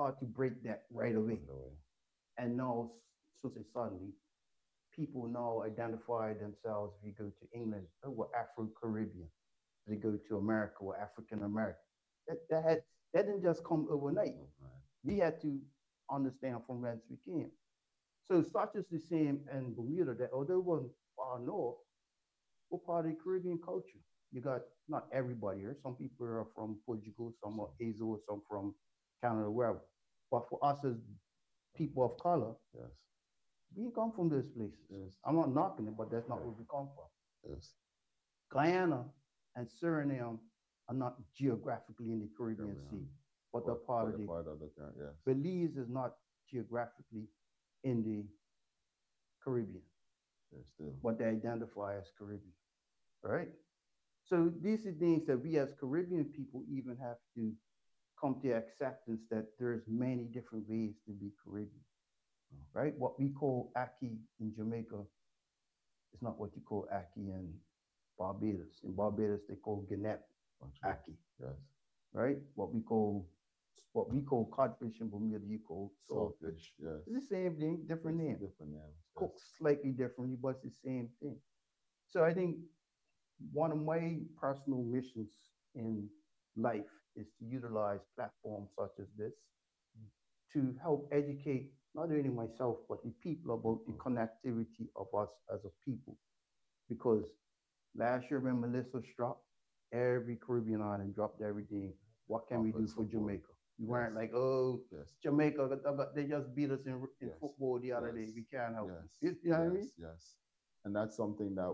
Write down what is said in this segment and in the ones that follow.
start to break that right away. Right away. And now, so say suddenly, people now identify themselves. If you go to England, oh, we're Afro-Caribbean. They go to America, we're African American. That didn't just come overnight. Right. We had to understand from whence we came. So it's not just the same in Bermuda that although we're far north, we're part of the Caribbean culture. You got not everybody here. Some people are from Portugal, some are So, Azores, some from Canada, wherever. But for us as people of color, yes. we come from those places. Yes. I'm not knocking it, but that's not Yeah. where we come from. Yes. Guyana and Suriname are not geographically in the Caribbean Sea, Caribbean. but they're part But of the the. part of the yes. Belize is not geographically in the Caribbean, There's still. but they identify as Caribbean, right? So these are things that we as Caribbean people even have to come to acceptance that there's many different ways to be Caribbean, Oh, right? What we call Aki in Jamaica is not what you call Aki in Barbados. In Barbados, they call Gannett actually. Aki, Yes. right? What we call codfish in Bermuda, you call Saltfish. saltfish. Yes. It's the same thing, different It's name. different names. Yes. Cooked slightly differently, but it's the same thing. So I think one of my personal missions in life is to utilize platforms such as this to help educate not only myself but the people about the connectivity of us as a people. Because last year when Melissa struck, every Caribbean island dropped everything. What can we Offered do for support. Jamaica? We weren't Yes. like, oh, Yes. Jamaica, they just beat us in Yes. football the other day. Yes. We can't help them. Yes. You know what I mean? Yes. Yes. And that's something that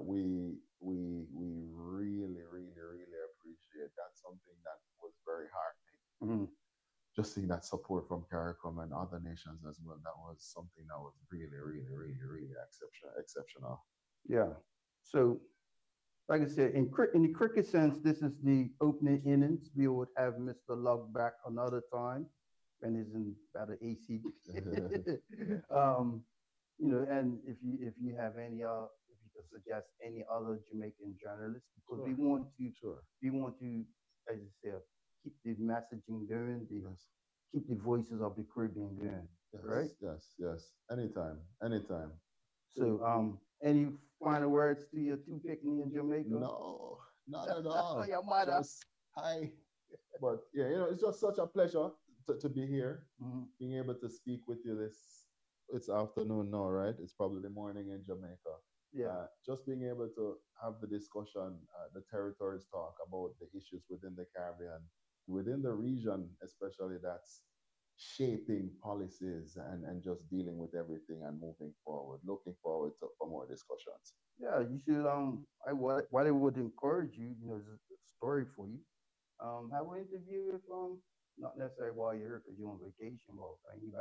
we really, really, really appreciate. That's something that was very heartening. Mm-hmm. Just seeing that support from CARICOM and other nations as well. That was something that was really, really, really, really exceptional. Yeah. So like I said, in the cricket sense, this is the opening innings. We would have Mr. Love back another time when he's in better AC. um, and if you have any if you could suggest any other Jamaican journalists, because Sure. we want to Sure. as I said, keep the messaging going, Yes. keep the voices of the Caribbean going, Yes. right? Yes. Yes. Anytime. Anytime. So, any final words to your two picnic in Jamaica? No, not at all. Your mother. Just hi. But yeah, it's just such a pleasure to be here, Mhm. being able to speak with you this. It's afternoon now, right? It's probably the morning in Jamaica. Yeah. Just being able to have the discussion, the territories talk about the issues within the Caribbean, within the region, especially that's shaping policies and just dealing with everything and moving forward. Looking forward for more discussions. Yeah, you should. What I would encourage you, is a story for you. Have an interview with not necessarily while you're here because you're on vacation, but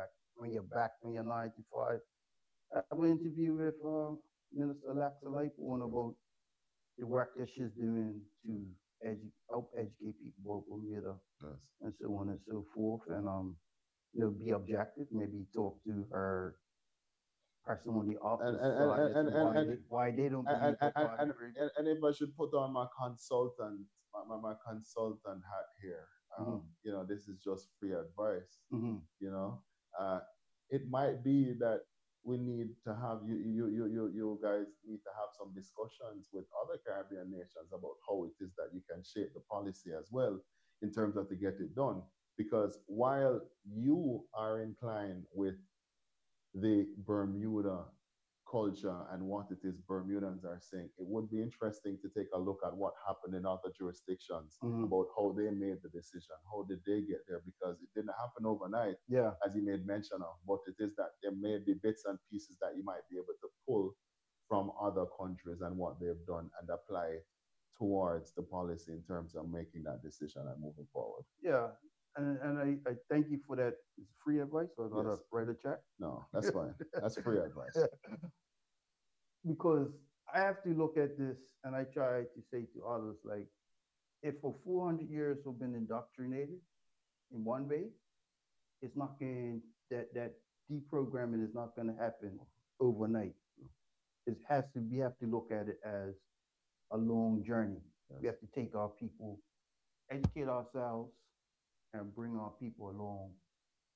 when you're 95. Have an interview with Minister Alexa Lightbourne about the work that she's doing to help educate people about Bermuda Yes. and so on and so forth, and be objective. Maybe talk to her person on the and opposite and side and as to and and, and, why they don't and, believe they're and, part of and, the Caribbean. and if I should put on my consultant, my consultant hat here, this is just free advice. Mm-hmm. You know, uh, it might be that we need to have you guys need to have some discussions with other Caribbean nations about how it is that you can shape the policy as well in terms of to get it done. Because while you are inclined with the Bermuda culture and what it is Bermudans are saying, it would be interesting to take a look at what happened in other jurisdictions Mm-hmm. about how they made the decision, how did they get there, because it didn't happen overnight, Yeah. as you made mention of, but it is that there may be bits and pieces that you might be able to pull from other countries and what they've done and apply it towards the policy in terms of making that decision and moving forward. Yeah. And I thank you for that. It's free advice, or I gotta Yes. write a check? No, that's fine. That's free advice. Because I have to look at this and I try to say to others, like, if for 400 years we've been indoctrinated in one way, it's not going that deprogramming is not going to happen overnight. We have to look at it as a long journey. Yes. We have to take our people, educate ourselves, and bring our people along